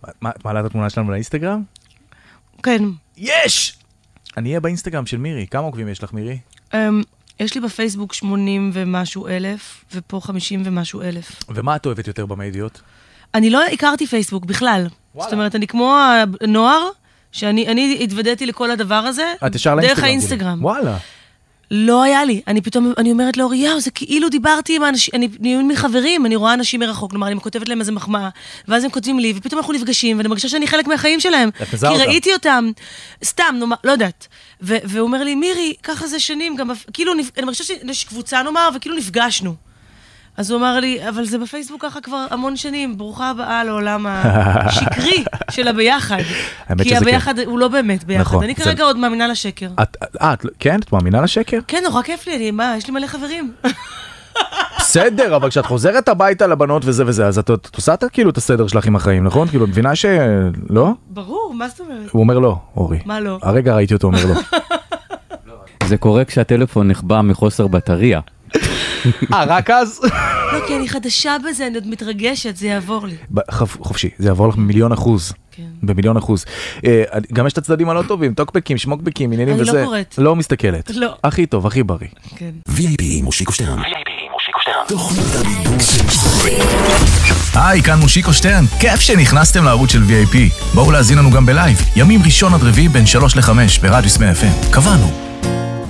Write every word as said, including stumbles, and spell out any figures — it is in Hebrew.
את מעלה את התמונה שלנו לאינסטגרם? כן. יש! אני אהיה באינסטגרם של מירי. כמה עוקבים יש לך, מירי? יש לי בפייסבוק שמונים ומשהו אלף, ופה חמישים ומשהו אלף. ומה את אוהבת יותר במדיות? אני לא הכרתי פייסבוק בכלל. זאת אומרת, אני כמו הנוער, שאני התוודעתי לכל הדבר הזה, דרך האינסטגרם. וואלה. לא היה לי. אני פתאום, אני אומרת לאורי, יאו, זה כאילו דיברתי עם האנשים, אני נהיים מחברים, אני רואה אנשים מרחוק, כלומר, אני כותבת להם איזה מחמאה, ואז הם כותבים לי, ופתאום אנחנו נפגשים, ואני מרגישה שאני חלק מהחיים שלהם. כי ראיתי אותם, סתם, לא יודעת. והוא אומר לי, מירי, ככה זה שנים, גם, כאילו, אני מרגישה שיש קבוצה, נאמר, וכאילו נפגשנו. אז הוא אמר לי, אבל זה בפייסבוק ככה כבר המון שנים, ברוכה הבאה לעולם השקרי של הביחד. כי הביחד הוא לא באמת ביחד. אני כרגע עוד מאמינה לשקר. את, כן? את מאמינה לשקר? כן, נורא כיף לי, מה, יש לי מלא חברים. בסדר, אבל כשאת חוזרת הביתה לבנות וזה וזה, אז את עושה כאילו את הסדר שלך עם החיים, נכון? כאילו, את מבינה שלא? ברור, מה זאת אומרת? הוא אומר לא, אורי. מה לא? הרגע ראיתי אותו אומר לא. זה קורה כשהטלפון נחבא מחוסר בטריה. אה, רק אז? לא, כי אני חדשה בזה, אני עוד מתרגשת, זה יעבור לי. חופשי, זה יעבור לך במיליון אחוז. כן. במיליון אחוז. גם יש את הצדדים הלא טובים, טוקבקים, שמוקבקים, עניינים וזה. אני לא קוראת. לא מסתכלת. לא. הכי טוב, הכי בריא. כן. וי איי פי מושיקו שטרן. וי איי פי מושיקו שטרן. תוכנית הבידור של ישראל. היי, כאן מושיקו שטרן. כיף שנכנסתם לערוץ של וי איי פי. בואו להזין לנו גם בלייב. ימים ראשון עד רביעי בין שלוש לחמש ברדיוס מאה אף אם. קבענו.